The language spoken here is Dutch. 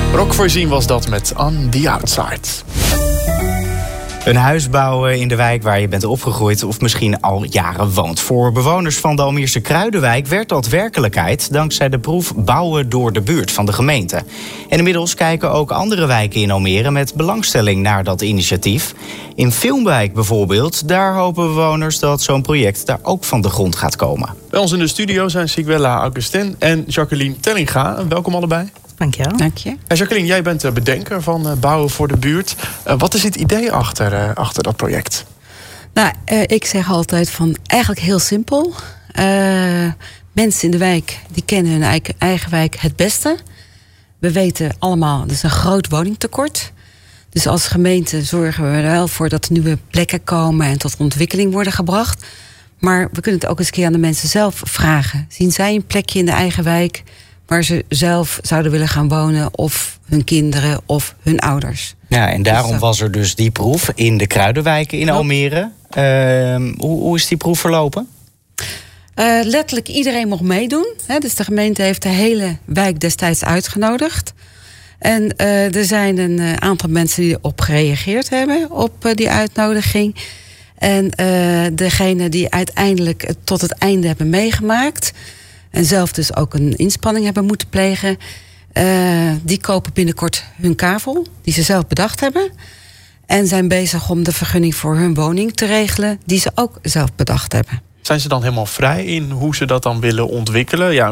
Rock voorzien was dat met On The Outside. Een huis bouwen in de wijk waar je bent opgegroeid of misschien al jaren woont. Voor bewoners van de Almeerse Kruidenwijk werd dat werkelijkheid dankzij de proef Bouwen door de Buurt van de gemeente. En inmiddels kijken ook andere wijken in Almere met belangstelling naar dat initiatief. In Filmwijk bijvoorbeeld, daar hopen bewoners dat zo'n project daar ook van de grond gaat komen. Bij ons in de studio zijn Siguela Augustin en Jacqueline Tellinga. Welkom allebei. Dankjewel. Dank je. Jacqueline, jij bent de bedenker van Bouwen voor de Buurt. Wat is het idee achter dat project? Nou, ik zeg altijd van eigenlijk heel simpel. Mensen in de wijk die kennen hun eigen wijk het beste. We weten allemaal, er is een groot woningtekort. Dus als gemeente zorgen we er wel voor dat er nieuwe plekken komen en tot ontwikkeling worden gebracht. Maar we kunnen het ook eens een keer aan de mensen zelf vragen. Zien zij een plekje in de eigen wijk waar ze zelf zouden willen gaan wonen, of hun kinderen of hun ouders? Ja, en daarom was er dus die proef in de Kruidenwijken in Almere. Hoe is die proef verlopen? Letterlijk iedereen mocht meedoen. Dus de gemeente heeft de hele wijk destijds uitgenodigd. En er zijn een aantal mensen die erop gereageerd hebben op die uitnodiging. En degene die uiteindelijk het tot het einde hebben meegemaakt en zelf dus ook een inspanning hebben moeten plegen, die kopen binnenkort hun kavel, die ze zelf bedacht hebben. En zijn bezig om de vergunning voor hun woning te regelen, die ze ook zelf bedacht hebben. Zijn ze dan helemaal vrij in hoe ze dat dan willen ontwikkelen? Ja,